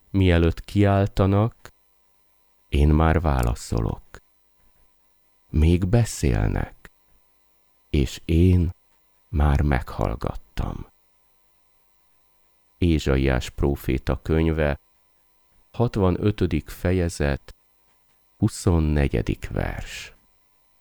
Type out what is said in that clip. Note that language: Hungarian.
Mielőtt kiáltanak, én már válaszolok. Még beszélnek, és én már meghallgattam. Ézsaiás próféta könyve, 65. fejezet, 24. vers.